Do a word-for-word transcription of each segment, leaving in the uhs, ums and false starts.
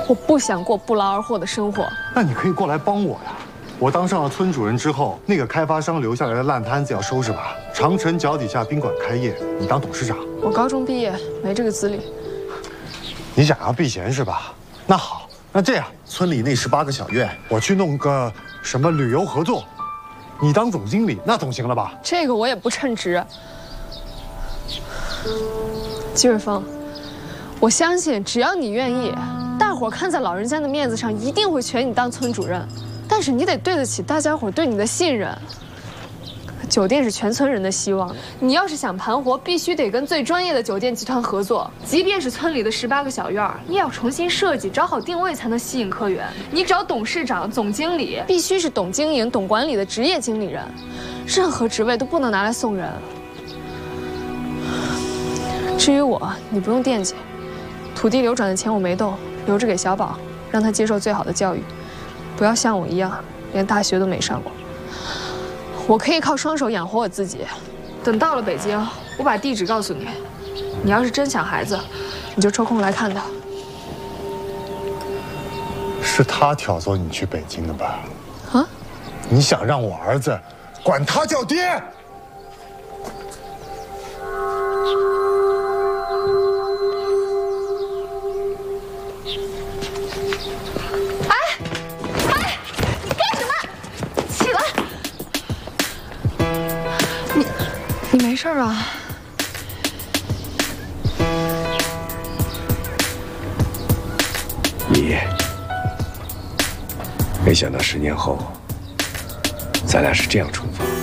我不想过不劳而获的生活。 那你可以过来帮我呀。我当上了村主任之后，那个开发商留下来的烂摊子要收拾吧。长城脚底下宾馆开业，你当董事长。 我高中毕业，没这个资历。 你想要避嫌是吧？那好，那这样，村里那十八个小院，我去弄个什么旅游合作，你当总经理，那总行了吧？ 这个我也不称职。季瑞峰，我相信只要你愿意，大伙看在老人家的面子上，一定会选你当村主任。但是你得对得起大家伙对你的信任。酒店是全村人的希望，你要是想盘活，必须得跟最专业的酒店集团合作。即便是村里的十八个小院儿，你也要重新设计，找好定位才能吸引客源。你找董事长、总经理，必须是懂经营、懂管理的职业经理人，任何职位都不能拿来送人。至于我，你不用惦记，土地流转的钱我没动，留着给小宝，让他接受最好的教育，不要像我一样，连大学都没上过。我可以靠双手养活我自己。等到了北京，我把地址告诉你。你要是真想孩子，你就抽空来看他。 是他挑唆你去北京的吧？ 啊？ 你想让我儿子管他叫爹？ 你没事吧？ 你没想到十年后，咱俩是这样重逢。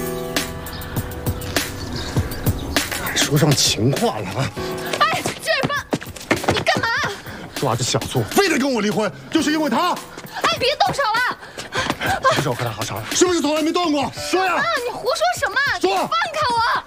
还说上情话了啊！ 哎，季瑞峰，你干嘛？ 抓着小醋，非得跟我离婚，就是因为他。 哎，别动手了！ 什么时候和他好上了？是不是从来没动过？说呀！ 啊，你胡说什么？ 说！ 放开我！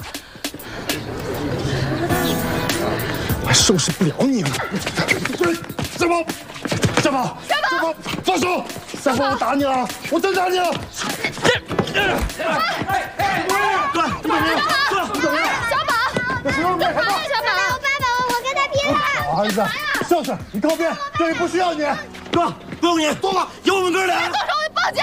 我还收拾不了你了！小宝，小宝，小宝，放手！小宝，我打你了，我真打你了！哎哎哎！过来，怎么样？怎么样？ 小宝，干嘛呀，小宝？ 我爸爸，我跟他拼了！ 好孩子，孝顺，你靠边，这里不需要你。哥，不用你，动了，有我们哥俩。 动手，我报警！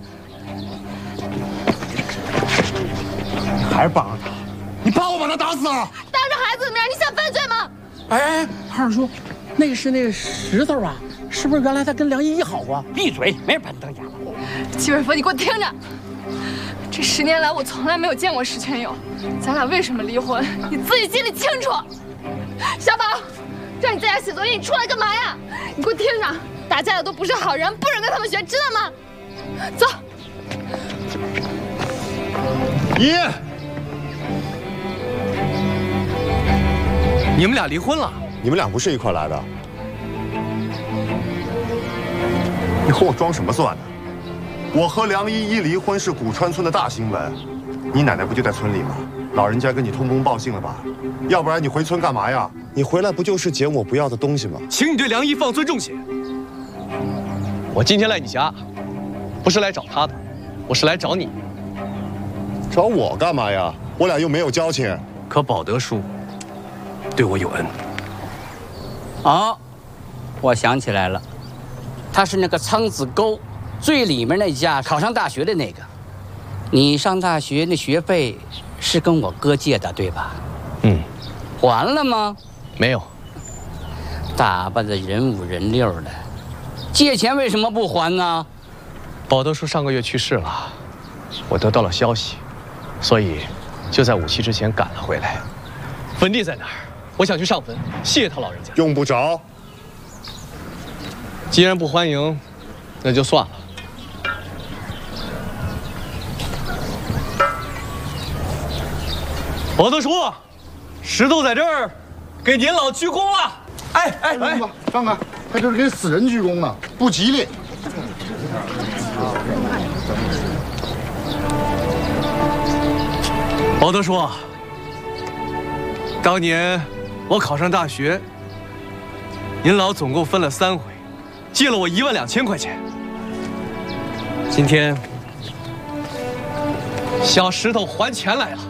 你还帮着他？你怕我把他打死啊？ 当着孩子的面，你想犯罪吗？ 哎哎，二叔，那个是那个石头啊，是不是原来他跟梁依依好过？ 闭嘴，没人把你当家的。 季瑞峰，你给我听着，这十年来我从来没有见过石全友，咱俩为什么离婚，你自己心里清楚。小宝，让你在家写作业，你出来干嘛呀？你给我听着，打架的都不是好人，不准跟他们学，知道吗？走。 姨，你们俩离婚了？ 你们俩不是一块来的？你和我装什么蒜呢？我和梁依依离婚是古川村的大新闻，你奶奶不就在村里吗？老人家跟你通风报信了吧？要不然你回村干嘛呀？你回来不就是捡我不要的东西吗？ 请你对梁依放尊重些。我今天来你家，不是来找他的，我是来找你。 找我干嘛呀？我俩又没有交情。 可保德叔对我有恩。 哦，我想起来了，他是那个苍子沟最里面那家考上大学的那个。你上大学那学费是跟我哥借的，对吧？ 嗯。 还了吗？ 没有。 打扮的人五人六的，借钱为什么不还呢？ 保德叔上个月去世了，我得到了消息，所以就在五七之前赶了回来。坟地在哪儿？我想去上坟，谢谢他老人家。 用不着。 既然不欢迎，那就算了。保德叔，石头在这儿，给您老鞠躬了。 哎哎哎，看看，他这是给死人鞠躬呢，不吉利。 保德叔，当年我考上大学，您老总共分了三回，借了我一万两千块钱。今天小石头还钱来了。